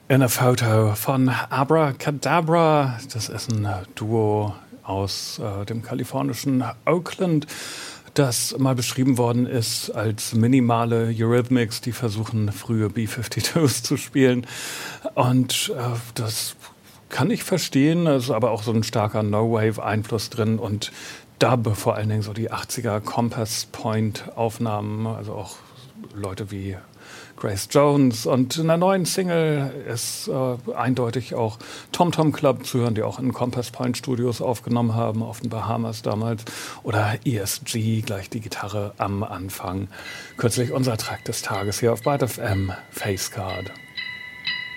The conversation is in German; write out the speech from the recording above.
In a Photo von Abracadabra. Das ist ein Duo aus dem kalifornischen Oakland, das mal beschrieben worden ist als minimale Eurythmics, die versuchen, frühe B-52s zu spielen. Und das kann ich verstehen, es ist aber auch so ein starker No-Wave-Einfluss drin und Dub, vor allen Dingen so die 80er Compass Point-Aufnahmen, also auch Leute wie Grace Jones. Und in der neuen Single ist eindeutig auch Tom Tom Club zu hören, die auch in Compass Point Studios aufgenommen haben, auf den Bahamas damals. Oder ESG, gleich die Gitarre am Anfang. Kürzlich unser Track des Tages hier auf Byte FM, Face Card.